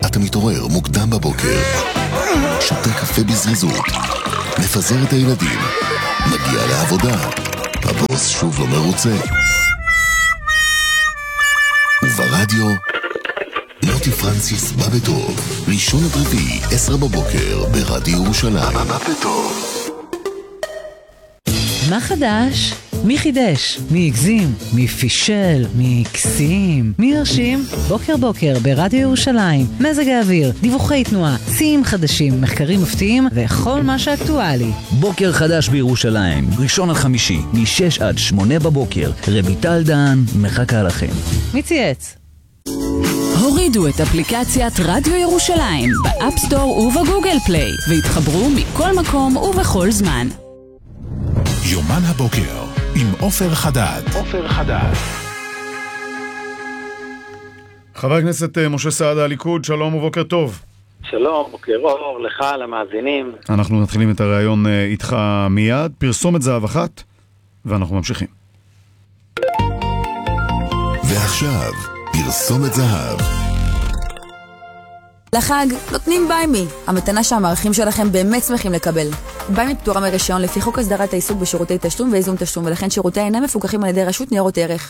אתה מתעורר מוקדם בבוקר, שותה קפה בזריזות, מפזר את הילדים, מגיע לעבודה, הבוס שוב לא מרוצה. וברדיו, מוטי פרנסיס בא בטוב, ראשון עד רביעי, 10 בבוקר, ברדיו ירושלים. בא בטוב. מה חדש? מי חידש? מי הגזים? מי פישל? מי הקסים? מי הרשים? בוקר בוקר ברדיו ירושלים. מזג האוויר, דיווחי תנועה, שיאים חדשים, מחקרים מפתיעים וכל מה שאקטואלי. בוקר חדש בירושלים, ראשון עד חמישי, מ-6 עד 8 בבוקר. רויטל דהן מחכה לכם. מי צייץ? הורידו את אפליקציית רדיו ירושלים באפסטור ובגוגל פליי והתחברו מכל מקום ובכל זמן. יומן הבוקר עם עופר חדד. חבר הכנסת משה סעדה, הליכוד, שלום ובוקר טוב. שלום, בוקר אור, לך, למאזינים. אנחנו מתחילים את הרעיון איתך מיד. פרסומת זהב אחת, ואנחנו ממשיכים. ועכשיו, פרסומת זהב. לחג נותנים ביימי, המתנה שהמערכים שלכם באמת שמחים לקבל. ביימי פטורה מרישיון לפי חוק הסדרת העיסוק בשירותי תשלום ואיזון תשלום, ולכן שירותי אינם מפוקחים על ידי רשות ניירות ערך.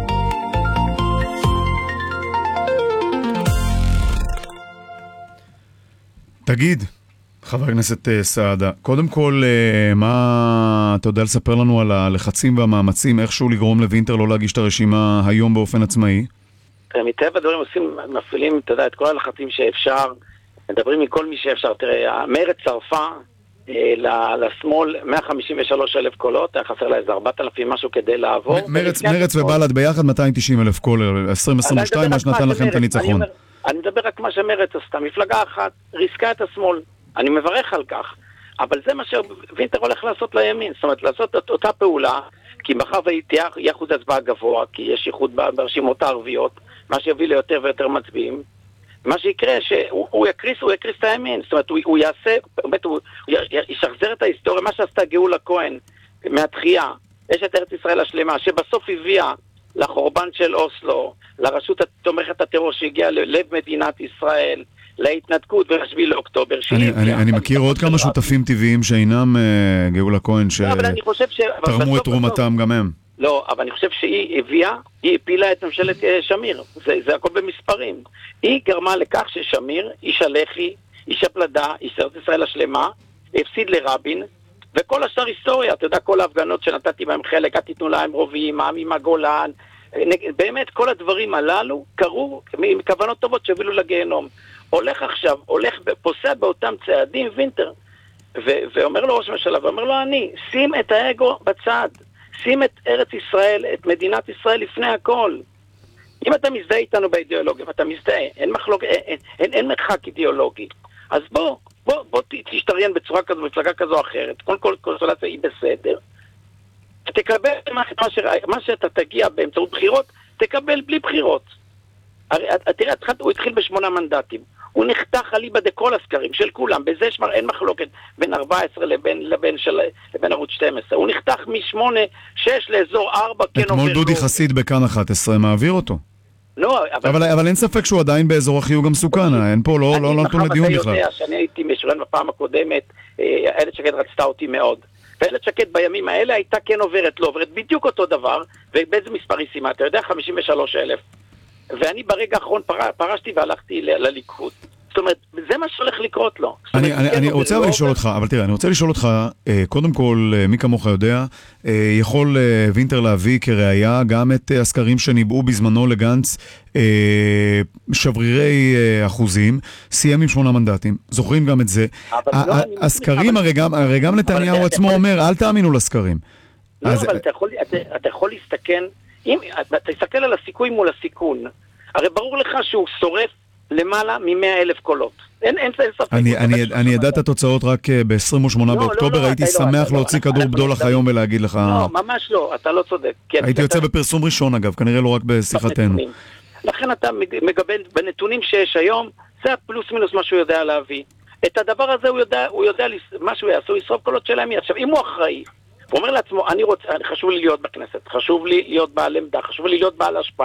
תגיד, חבר הכנסת סעדה, קודם כל, מה אתה יודע לספר לנו על הלחצים והמאמצים, איכשהו לגרום לוינטר לא להגיש את הרשימה היום באופן עצמאי? מטבע הדברים מפעילים, אתה יודע, את כל הלחצים שאפשר, מדברים מכל מי שאפשר. תראה, מרצ צרפה לשמאל 153,000 קולות, היה חסר לה איזה 4,000 משהו כדי לעבור. מרצ ובל"ד ביחד 290,000 קול, 2022, מה שנתן לכם את הניצחון. אני מדבר רק מה שמרצ עשתה, מפלגה אחת, ריסקה את השמאל, אני מברך על כך, אבל זה מה שווינטר הולך לעשות לימין, זאת אומרת, לעשות את אותה פעולה, כי מחר תהיה יחוד הצבעה גבוה, כי יש יחוד ברשימות הערביות, מה שיביא ליותר ויותר מצביעים. מה שיקרה, שהוא יקריס את הימין. זאת אומרת, הוא יעשה, באמת, הוא ישחזר את ההיסטוריה, מה שעשתה גאולה כהן מהתחייה, יש את ארץ ישראל השלמה, שבסוף הביאה לחורבן של אוסלו, לרשות תומכת הטרור שהגיעה ללב מדינת ישראל, להתנתקות ב-7 לאוקטובר. אני מכיר עוד כמה שותפים טבעיים שאינם גאולה כהן, שתרמו את תרומתם גם הם. לא, אבל אני חושב שהיא הפילה את ממשלת שמיר. זה הכל במספרים. היא גרמה לכך ששמיר, איש הלח"י, איש הפלדה, איש ארץ ישראל השלמה, הפסיד לרבין, וכל השאר היסטוריה. אתה יודע, כל ההפגנות שנתתי בהם חלק, תיתנו להם רובים, עם הגולן, באמת כל הדברים הללו קרו מכוונות טובות שהובילו לגיהנום. פוסע באותם צעדים וינטר, ואומר לו ראש הממשלה, ואומר לו אני, שים את האגו בצד, שים את ארץ ישראל, את מדינת ישראל לפני הכל. אם אתה מזדהה איתנו באידיאולוגיה, ואתה מזדהה, אין מרחק אידיאולוגי, אז בוא תשתריין בצורה כזו, מפלגה כזו או אחרת, כל קונסולציה היא בסדר, תקבל מה שאתה תגיע באמצעות בחירות, תקבל בלי בחירות. תראה, הוא התחיל ב8 מנדטים, הוא נחתך אליבא דכל הסקרים של כולם, בזה אין מחלוקת בין 14 לבין ערוץ 12, הוא נחתך מ8-6 לאזור 4. אתמול דודי חסיד בכאן 11 מעביר אותו. לא, אבל אין ספק שהוא עדיין באזור החיוג המסוכן, אין פה, לא נתון לדיון בכלל. אני יודע שאני הייתי משורן בפעם הקודמת, איילת שקד רצתה אותי מאוד, ואיילת שקד בימים האלה הייתה כן עוברת, לא עוברת, בדיוק אותו דבר, ובאיזה מספר היא שימה, אתה יודע, 53,000. ואני ברגע האחרון פרשתי והלכתי לליכוד. זאת אומרת, זה מה שהולך לקרות לו. אני רוצה לשאול אותך, אבל תראה, אני רוצה לשאול אותך, קודם כל, מי כמוך יודע, יכול וינטר להביא כראיה גם את הסקרים שניבאו בזמנו לגנץ שברירי אחוזים, סיים עם 8 מנדטים, זוכרים גם את זה. הסקרים, הרי גם נתניהו עצמו אומר, אל תאמינו לסקרים. לא, אבל אתה יכול להסתכן, אתה תסתכל על הסיכוי מול הסיכון, הרי ברור לך שהוא שורף למעלה מ100,000 קולות. אין ספק. אני ידע את התוצאות רק ב-28 באוקטובר, הייתי שמח להוציא כדור בדולח היום ולהגיד לך... לא, ממש לא, אתה לא צודק. הייתי יוצא בפרסום ראשון אגב, כנראה לא רק בשיחתנו. לכן אתה מגבל בנתונים שיש היום, זה הפלוס מינוס מה שהוא יודע להביא. את הדבר הזה הוא יודע מה שהוא יעשה, הוא ישרוף קולות של הימין. עכשיו, אם הוא אחראי, הוא אומר לעצמו, חשוב לי להיות בכנסת, חשוב לי להיות בעל עמדה, חשוב לי להיות בעל השפעה,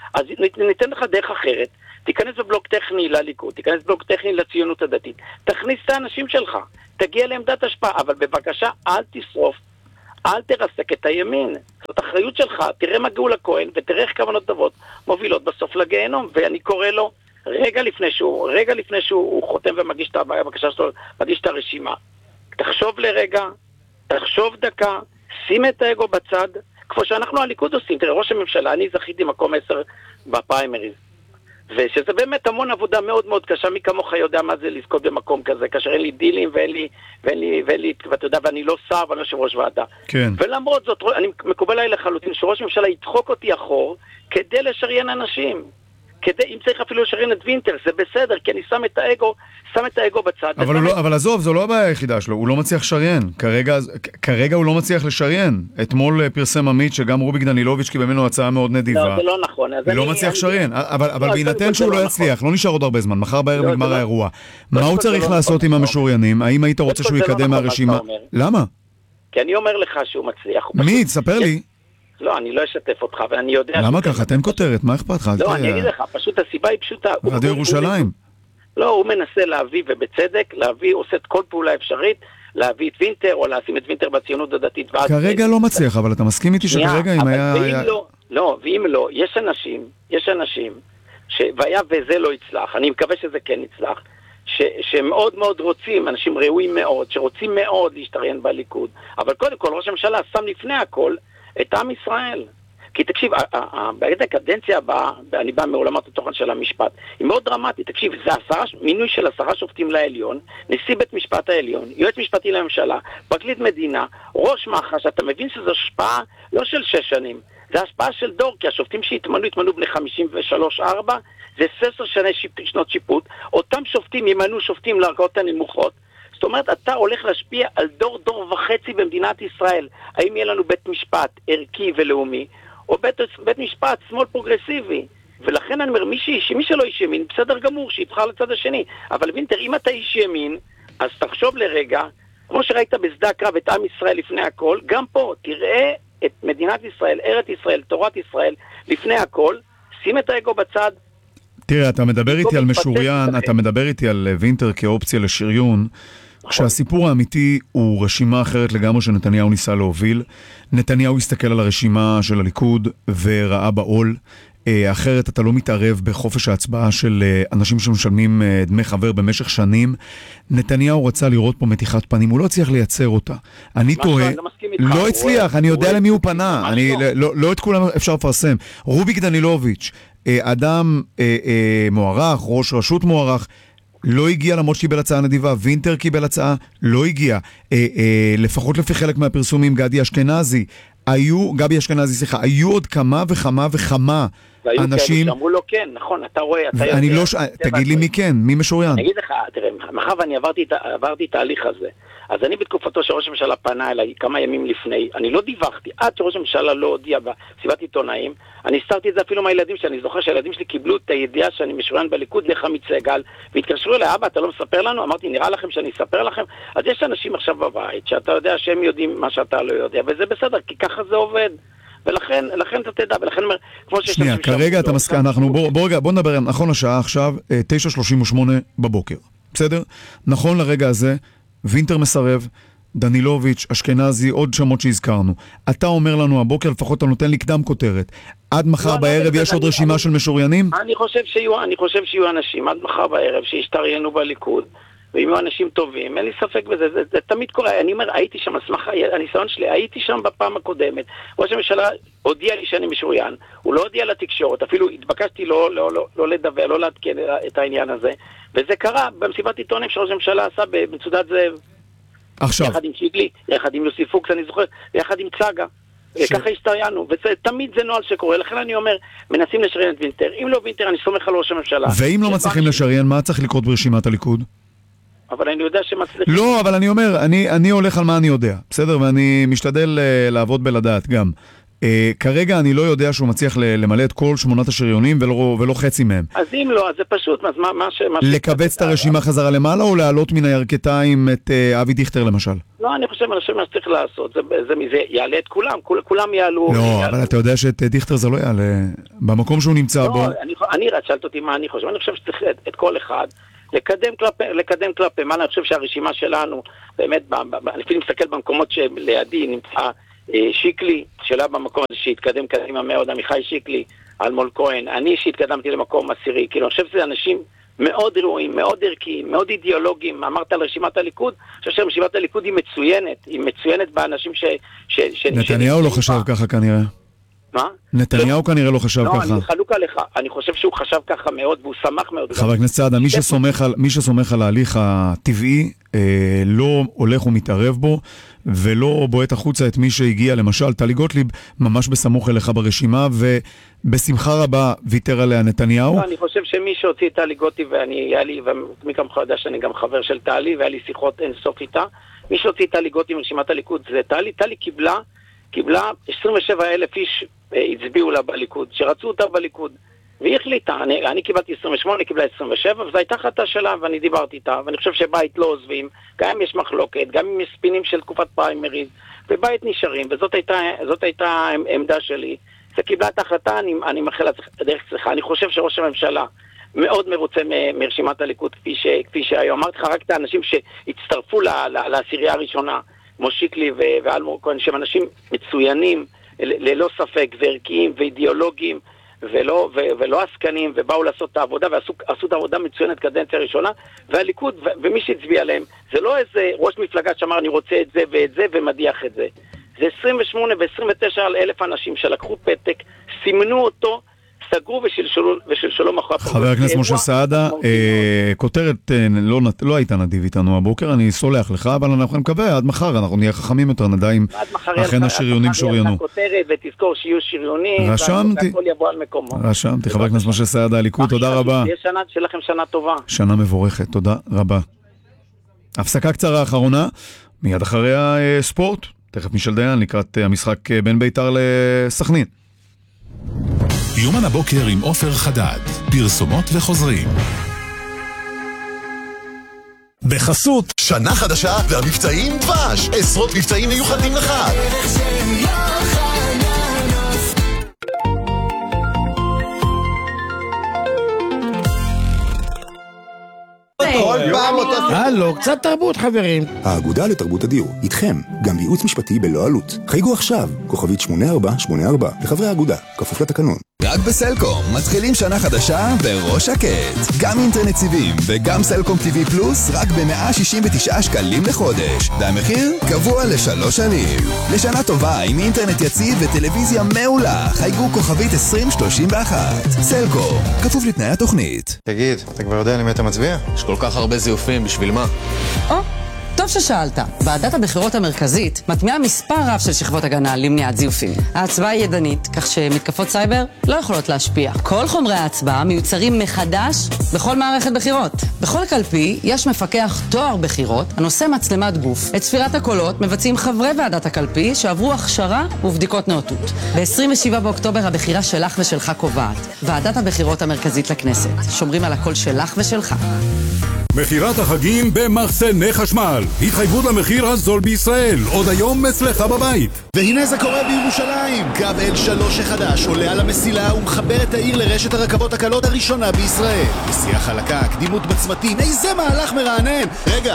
אז ניתן לך דרך אחרת, תיכנס בבלוק טכני לליכוד, תיכנס בבלוק טכני לציונות הדתית, תכניס את האנשים שלך, תגיע לעמדת השפעה, אבל בבקשה אל תשרוף, אל תרסק את הימין. זאת אחריות שלך, תראה מה גאולה כהן ותראה איך כוונות טובות מובילות בסוף לגיהנום, ואני קורא לו רגע לפני שהוא חותם ומגיש את הבקשה שלו, מגיש את הרשימה. תחשוב לרגע, תחשוב דקה, שים את האגו בצד, כמו שאנחנו הליכוד עושים. תראה, ראש הממשלה, אני זכיתי מקום 10 בפריימריז, ושזה באמת המון עבודה מאוד מאוד קשה. מי כמוך יודע מה זה לזכות במקום כזה, כאשר אין לי דילים ואין לי, ואתה יודע, ואני לא שר ואני יושב ראש ועדה. כן. ולמרות זאת, אני מקובל עליי לחלוטין שראש הממשלה ידחוק אותי אחור כדי לשריין אנשים. אם צריך אפילו לשריין את וינטר, זה בסדר, כי אני שם את האגו בצד. אבל עזוב, זו לא הבעיה היחידה שלו, הוא לא מצליח לשריין. כרגע הוא לא מצליח לשריין. אתמול פרסם עמית שגם רוביק דנילוביץ' קיבל ממנו הצעה מאוד נדיבה. לא, זה לא נכון. הוא לא מצליח לשריין, אבל בהינתן שהוא לא יצליח, לא נשאר עוד הרבה זמן, מחר בערב נגמר האירוע. מה הוא צריך לעשות עם המשוריינים? האם היית רוצה שהוא יקדם מהרשימה? למה? כי אני אומר לך שהוא מצליח. מי? תספר לי. לא, אני לא אשתף אותך, ואני יודע... למה ככה? תן כותרת, מה אכפת לך? לא, אני אגיד לך, פשוט הסיבה היא פשוטה. רדיו ירושלים. לא, הוא מנסה להביא, ובצדק, הוא עושה את כל פעולה אפשרית, להביא את וינטר, או לשים את וינטר בציונות הדתית. כרגע לא מצליח, אבל אתה מסכים איתי שכרגע אם היה... לא, ואם לא, יש אנשים, והיה וזה לא יצלח, אני מקווה שזה כן יצלח, שמאוד מאוד רוצים, אנשים ראויים מאוד, שרוצים מאוד להשתריין בליכוד, אבל קודם כל, ראש הממשלה שם לפני הכל את עם ישראל. כי תקשיב, הקדנציה הבאה, אני בא מעולמות התוכן של המשפט, היא מאוד דרמטית. תקשיב, זה מינוי של 10 שופטים לעליון, נשיא בית משפט העליון, יועץ משפטי לממשלה, פרקליט מדינה, ראש מח"ש. אתה מבין שזו השפעה לא של 6 שנים, זה השפעה של דור, כי השופטים שהתמנו בני 53-4, זה 10 שנות שיפוט. אותם שופטים ימנו שופטים לערכאות הנמוכות. זאת אומרת, אתה הולך להשפיע על דור וחצי במדינת ישראל. האם יהיה לנו בית משפט ערכי ולאומי, או בית משפט שמאל פרוגרסיבי? ולכן אני אומר, מי שלא איש ימין, בסדר גמור, שיבחר לצד השני. אבל וינטר, אם אתה איש ימין, אז תחשוב לרגע, כמו שראית בשדה הקרב את עם ישראל לפני הכל, גם פה תראה את מדינת ישראל, ארץ ישראל, תורת ישראל, לפני הכל, שים את האגו בצד. תראה, אתה מדבר איתי על משוריין, אתה מדבר איתי על וינטר כאופציה לשריון, כשהסיפור האמיתי הוא רשימה אחרת לגמרי שנתניהו ניסה להוביל. נתניהו הסתכל על הרשימה של הליכוד וראה בעול. אחרת אתה לא מתערב בחופש ההצבעה של אנשים שמשלמים דמי חבר במשך שנים. נתניהו רצה לראות פה מתיחת פנים, הוא לא הצליח לייצר אותה. אני תוהה, לא הצליח, אני יודע למי הוא פנה, לא את כולם אפשר לפרסם. רוביק דנילוביץ', אדם מוערך, ראש רשות מוערך, לא הגיע למרות שקיבל הצעה נדיבה. וינטר קיבל הצעה, לא הגיע. לפחות לפי חלק מהפרסומים, גבי אשכנזי, היו עוד כמה וכמה אנשים... שאמרו לו כן, נכון, אתה רואה, אני לא... תגיד לי מי כן, מי משוריין? אני אגיד לך, תראה, מאחר ואני עברתי תהליך הזה, אז אני בתקופתו שראש הממשלה פנה אליי כמה ימים לפני, אני לא דיווחתי, עד שראש הממשלה לא הודיע בסביבת עיתונאים, אני הסתרתי את זה אפילו מהילדים שלי, אני זוכר שהילדים שלי קיבלו את הידיעה שאני משוריין בליכוד דרך עמית סגל, והתקשרו אליי, אבא, אתה לא מספר לנו? אמרתי, נראה לכם שאני אספר לכם? אז יש אנשים עכשיו בבית, שאתה יודע שהם יודעים מה שאתה לא יודע, וזה בסדר, כי ככה זה עובד. ולכן אתה תדע, ולכן אומר, כמו שיש... שנייה, כרגע אתה מסכים, בוא נדבר, נכון השעה עכשיו, 9:38 בבוקר, בסדר? נכון לרגע הזה, וינטר מסרב, דנילוביץ', אשכנזי, עוד שמות שהזכרנו. אתה אומר לנו הבוקר, לפחות אתה נותן לי קדם כותרת. עד מחר בערב יש עוד רשימה של משוריינים? אני חושב שיהיו אנשים עד מחר בערב שישתריינו בליכוד, ואם יהיו אנשים טובים, אין לי ספק בזה, זה תמיד קורה. אני אומר, הייתי שם, הניסיון שלי, הייתי שם בפעם הקודמת. ראש הממשלה הודיע לי שאני משוריין, הוא לא הודיע לתקשורת, אפילו התבקשתי לא לדבר, לא לעדכן את העניין הזה, וזה קרה במסיבת עיתונאים שראש הממשלה עשה במצודת זאב. עכשיו. יחד עם שיגלי, יחד עם יוסי פוקס, אני זוכר, יחד עם צגה. ככה השתריינו, ותמיד זה נועל שקורה. לכן אני אומר, מנסים לשריין את וינטר. אם לא וינטר, אני סומך על ראש הממשלה. ואם לא מצליחים לשריין, מה צריך לקרות ברשימת הליכוד? אבל אני יודע שמצליחים. לא, אבל אני אומר, אני הולך על מה אני יודע, בסדר? ואני משתדל לעבוד בלדעת גם. כרגע אני לא יודע שהוא מצליח למלא את כל 8 השריונים ולא חצי מהם. אז אם לא, אז זה פשוט, אז מה לקבץ את הרשימה חזרה למעלה או להעלות מן הירכתיים את אבי דיכטר למשל? לא, אני חושב מה שצריך לעשות, זה יעלה את כולם, כולם יעלו. לא, אבל אתה יודע שאת דיכטר זה לא יעלה, במקום שהוא נמצא בו. אני שאלת אותי מה אני חושב, אני חושב שצריך את כל אחד לקדם כלפי מה, אני חושב שהרשימה שלנו, באמת, אני אפילו מסתכל במקומות שלידי נמצא שיקלי, שאלה במקום הזה שהתקדם קדימה מאוד, עמיחי שיקלי, אלמוג כהן, אני שהתקדמתי למקום עשירי, כאילו אני חושב שזה אנשים מאוד ראויים, מאוד ערכיים, מאוד אידיאולוגיים. אמרת על רשימת הליכוד, אני חושב שרשימת הליכוד היא מצוינת באנשים נתניהו לא חשב ככה כנראה. מה? נתניהו כנראה לא חשב ככה. לא, אני חלוק עליך. אני חושב שהוא חשב ככה מאוד, והוא שמח מאוד. חבר הכנסת סעדה, מי שסומך על ההליך הטבעי, לא הולך ומתערב בו, ולא בועט החוצה את מי שהגיע, למשל, טלי גוטליב, ממש בסמוך אליך ברשימה, ובשמחה רבה ויתר עליה נתניהו. לא, אני חושב שמי שהוציא טלי גוטליב, ומי כמוך יודע שאני גם חבר של טלי, והיה לי שיחות אין סוף איתה, מי שהוציא טלי גוטליב מרשימת הליכוד זה טלי. טלי קיבלה 27,000 איש הצביעו לה בליכוד, שרצו אותה בליכוד, והיא החליטה. אני קיבלתי 28, קיבלה 27, וזו הייתה חלטה שלה, ואני דיברתי איתה, ואני חושב שבית לא עוזבים, גם אם יש מחלוקת, גם אם יש ספינים של תקופת פריימריז, ובית נשארים, וזאת הייתה העמדה שלי. זה קיבלה את ההחלטה, אני מאחל דרך צלחה. אני חושב שראש הממשלה מאוד מרוצה מרשימת הליכוד, כפי שהיום אמרתי לך, רק את האנשים שהצטרפו לעשירייה הראשונה, כמו שיקלי ואלמוג כהן, שהם אנשים מצוינים, ללא ספק, וערכיים ואידיאולוגיים, ולא עסקנים, ובאו לעשות את העבודה, ועשו את העבודה מצוינת קדנציה ראשונה, והליכוד, ומי שהצביע להם, זה לא איזה ראש מפלגה שאמר אני רוצה את זה ואת זה, ומדיח את זה. זה 28 ו-29 אלף אנשים שלקחו פתק, סימנו אותו, סגרו ושלשלו מאחורי הפרק. חבר הכנסת משה סעדה, כותרת לא הייתה נדיב איתנו הבוקר, אני סולח לך, אבל אנחנו נקווה, עד מחר אנחנו נהיה חכמים יותר, נדע אם אכן השריונים שוריינו. כותרת ותזכור שיהיו שריונים, והכל יבוא על מקומו. רשמתי, חבר הכנסת משה סעדה, הליכוד, תודה רבה. שיהיה לכם שנה טובה. שנה מבורכת, תודה רבה. הפסקה קצרה האחרונה, מיד אחרי הספורט, תכף מישל דיין לקראת המשחק בין ביתר לסכנין. יומן הבוקר עם עופר חדד, פרסומות וחוזרים. בחסות שנה חדשה והמבצעים דבש, עשרות מבצעים מיוחדים לך. הלו, קצת תרבות חברים. האגודה לתרבות הדיור, איתכם, גם ייעוץ משפטי בלא עלות. חייגו עכשיו, כוכבית 8484, לחברי האגודה, כפוף לתקנון. רק בסלקום מתחילים שנה חדשה בראש שקט. גם אינטרנט סיבים וגם סלקום TV פלוס רק ב-169 שקלים לחודש. והמחיר קבוע ל3 שנים. לשנה טובה עם אינטרנט יציב וטלוויזיה מעולה. חייגו כוכבית 2031. סלקום, כפוף לתנאי התוכנית. תגיד, אתה כבר יודע למי אתה מצביע? יש כל כך הרבה זיופים, בשביל מה? טוב ששאלת. ועדת הבחירות המרכזית מטמיעה מספר רב של שכבות הגנה למניעת זיופים. ההצבעה היא ידנית, כך שמתקפות סייבר לא יכולות להשפיע. כל חומרי ההצבעה מיוצרים מחדש בכל מערכת בחירות. בכל קלפי יש מפקח תואר בחירות הנושא מצלמת גוף. את ספירת הקולות מבצעים חברי ועדת הקלפי שעברו הכשרה ובדיקות נאותות. ב-27 באוקטובר הבחירה שלך ושלך קובעת. ועדת הבחירות המרכזית לכנסת. שומרים על הקול שלך ושלך. מחירת החגים במחסני חשמל. התחייבות למחיר הזול בישראל. עוד היום אצלך בבית. והנה זה קורה בירושלים. קו L3 החדש עולה על המסילה ומחבר את העיר לרשת הרכבות הקלות הראשונה בישראל. נסיעה חלקה, קדימות בצמתים, איזה מהלך מרענן. רגע,